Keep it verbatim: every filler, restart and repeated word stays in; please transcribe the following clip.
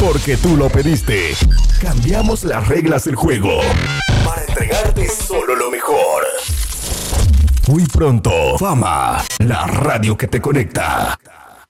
Porque tú lo pediste. Cambiamos las reglas del juego para entregarte solo lo mejor. Muy pronto, Fama, la radio que te conecta.